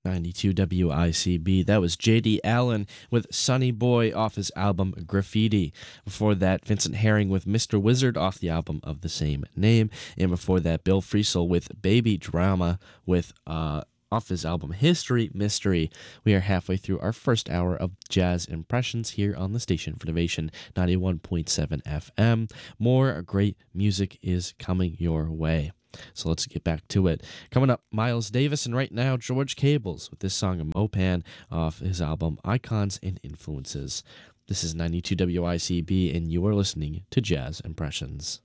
92 WICB. That was J.D. Allen with Sonny Boy off his album Graffiti. Before that, Vincent Herring with Mr. Wizard off the album of the same name. And before that, Bill Frisell with Baby Drama with off his album History Mystery. We are halfway through our first hour of Jazz Impressions here on the station for Innovation 91.7 FM. More great music is coming your way. So let's get back to it. Coming up, Miles Davis, and right now, George Cables with this song Mopan off his album Icons and Influences. This is 92 WICB, and you are listening to Jazz Impressions.